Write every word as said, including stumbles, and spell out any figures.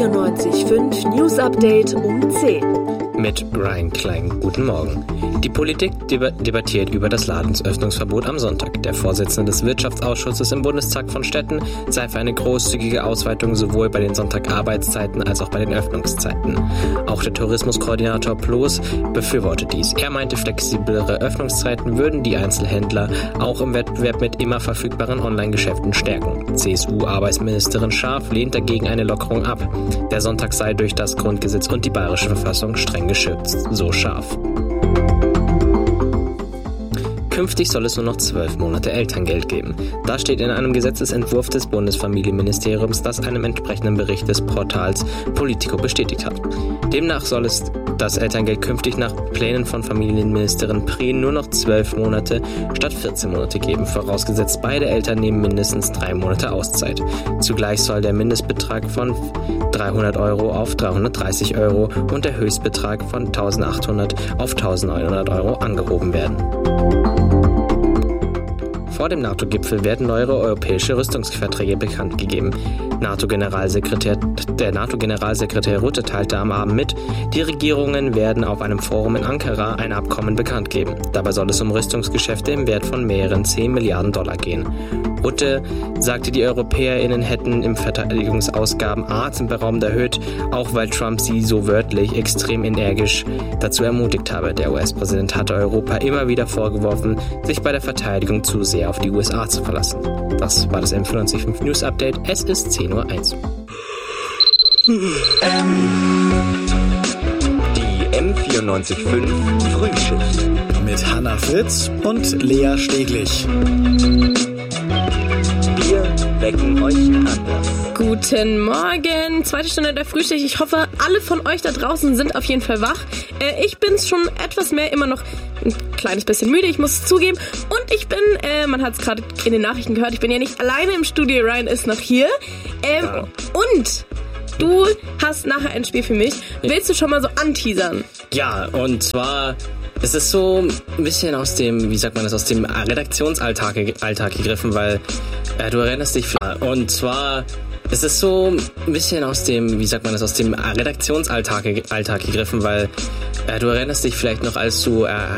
vierundneunzig Komma fünf News Update um zehn. Mit Ryan Klein. Guten Morgen. Die Politik deba- debattiert über das Ladensöffnungsverbot am Sonntag. Der Vorsitzende des Wirtschaftsausschusses im Bundestag von Städten sei für eine großzügige Ausweitung sowohl bei den Sonntag-Arbeitszeiten als auch bei den Öffnungszeiten. Auch der Tourismuskoordinator Ploß befürwortet dies. Er meinte, flexiblere Öffnungszeiten würden die Einzelhändler auch im Wettbewerb mit immer verfügbaren Online-Geschäften stärken. C S U-Arbeitsministerin Scharf lehnt dagegen eine Lockerung ab. Der Sonntag sei durch das Grundgesetz und die bayerische Verfassung streng geschützt, so Scharf. Künftig soll es nur noch zwölf Monate Elterngeld geben. Das steht in einem Gesetzesentwurf des Bundesfamilienministeriums, das einem entsprechenden Bericht des Portals Politico bestätigt hat. Demnach soll es das Elterngeld künftig nach Plänen von Familienministerin Prehn nur noch zwölf Monate statt vierzehn Monate geben, vorausgesetzt beide Eltern nehmen mindestens drei Monate Auszeit. Zugleich soll der Mindestbetrag von dreihundert Euro auf dreihundertdreißig Euro und der Höchstbetrag von eintausendachthundert auf eintausendneunhundert Euro angehoben werden. Vor dem NATO-Gipfel werden neuere europäische Rüstungsverträge bekannt gegeben. NATO-Generalsekretär, der NATO-Generalsekretär Rutte teilte am Abend mit, die Regierungen werden auf einem Forum in Ankara ein Abkommen bekannt geben. Dabei soll es um Rüstungsgeschäfte im Wert von mehreren zehn Milliarden Dollar gehen. Rutte sagte, die EuropäerInnen hätten im Verteidigungsausgaben atemberaubend erhöht, auch weil Trump sie so wörtlich extrem energisch dazu ermutigt habe. Der U S-Präsident hatte Europa immer wieder vorgeworfen, sich bei der Verteidigung zu sehr auf die U S A zu verlassen. Das war das M vierundneunzig Komma fünf News Update. Es ist zehn Uhr eins. Die M vierundneunzig Komma fünf Frühschicht. Mit Hannah Fritz und Lea Steglich. Wir wecken euch anders. Guten Morgen, zweite Stunde der Frühschicht. Ich hoffe, alle von euch da draußen sind auf jeden Fall wach. Äh, ich bin's schon etwas mehr, immer noch ein kleines bisschen müde, ich muss es zugeben. Und ich bin, äh, man hat es gerade in den Nachrichten gehört, ich bin ja nicht alleine im Studio, Ryan ist noch hier. Ähm, ja. Und du hast nachher ein Spiel für mich. Willst du schon mal so anteasern? Ja, und zwar... Es ist so ein bisschen aus dem, wie sagt man das, aus dem Redaktionsalltag Alltag gegriffen, weil äh, du erinnerst dich, und zwar, es ist so ein bisschen aus dem, wie sagt man das, aus dem Redaktionsalltag Alltag gegriffen, weil äh, du erinnerst dich vielleicht noch, als du äh,